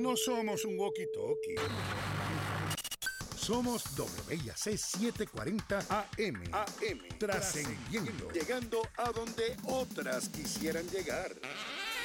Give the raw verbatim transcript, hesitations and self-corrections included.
No somos un walkie-talkie. Somos W I A C setecientos cuarenta A M. A M. Trascendiendo. Llegando a donde otras quisieran llegar.